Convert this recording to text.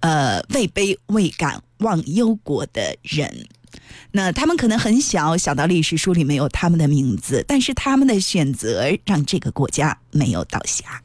位卑未敢忘忧国的人。那他们可能很小到历史书里没有他们的名字，但是他们的选择让这个国家没有倒下。